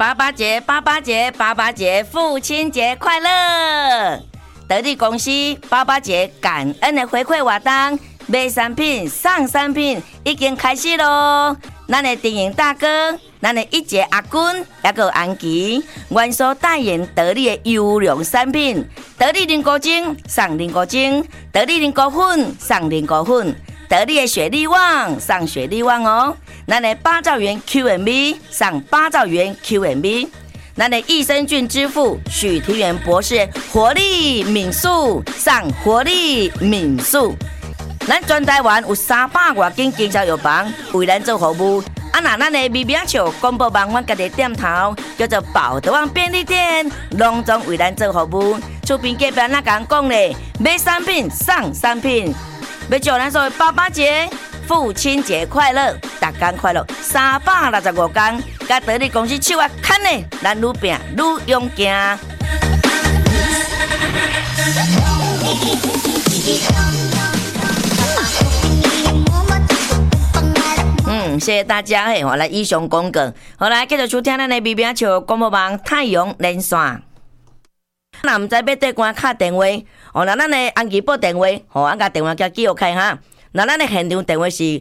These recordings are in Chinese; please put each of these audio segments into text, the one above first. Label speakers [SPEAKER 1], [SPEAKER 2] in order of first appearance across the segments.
[SPEAKER 1] 爸爸节，爸爸节，爸爸节，父亲节快乐！得力公司爸爸节感恩的回馈活动，买产品送产品已经开始咯。咱的电影大哥，咱的一杰阿君，也个安琪，原所代言得力的优良产品，得力凝固精送凝固精，得力凝固粉送凝固粉，得力的雪力旺送雪力旺哦。咱的8兆元 Q&B 送8兆元 Q&B， 咱的益生菌之父许庭元博士活力敏素送活力敏素。咱全台湾有300多间经销药房为咱做服务。那咱的微名笑广播网，阮家己店头叫做宝德旺便利店，隆重为咱做服务。厝边隔壁那讲讲咧，买产品送产品，要祝咱所有爸爸节、父亲节快乐，大家快乐！365天，甲得力公司手啊牵咧，咱愈拼愈勇敢。谢谢大家，我来以上讲过，好来继续收听咱的微名笑广播网太阳连线。那唔知要对官敲电话，那咱的安琪拨电话，俺甲电话叫记录开哈。那咱的现场电话是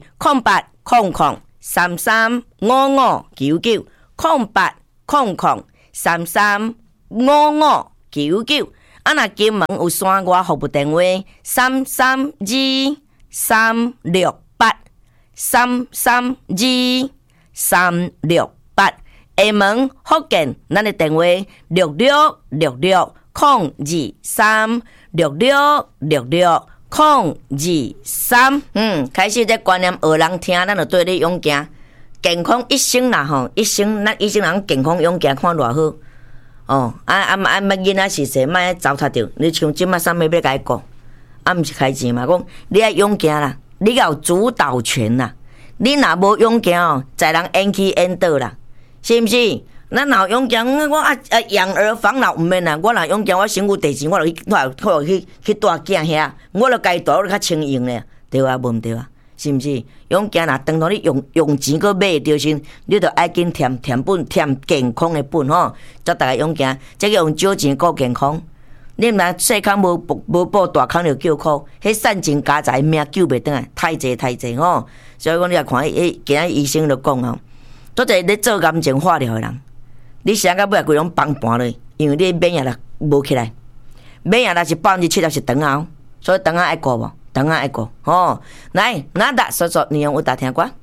[SPEAKER 1] 0800335599，0800335599。那金门有山外服务电话332-368。厦门福建，咱的电话66660236660623。开始这观念学人听，咱就对你勇敢，健康一生啦吼，一生咱一生人健康勇敢，看偌好哦。囡仔是说，莫糟蹋着。你像即马啥物要甲伊顾，毋是开钱嘛？讲你爱勇敢啦，你要有主导权啦。你若无勇敢哦，在人演去演倒啦，是毋是？咱若勇敢，我养儿防老毋免啦。我若勇敢，我身躯地钱，我就去带囝遐，我就家大，我就较清闲咧，对啊，无毋对啊，是毋是？勇敢若当到你用钱去买着先，你就爱紧添本，添健康的本吼，则大家勇敢，这个用少钱顾健康。你若细康无报大康就叫苦，迄善尽家财命救袂转来，太济吼。所以讲你也看今仔医生就讲哦，做者咧做癌症化疗的人，你生到尾规拢崩盘咧，因为你免疫力无起来，免疫力是70%是肠癌，所以肠癌爱顾无，肠癌爱顾吼。来，拿说说，你用有打听过？